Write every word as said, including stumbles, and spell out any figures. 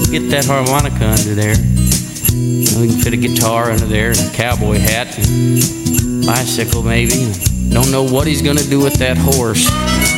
get that harmonica under there. You know, we can fit a guitar under there and a cowboy hat and bicycle maybe. Don't know what he's gonna do with that horse.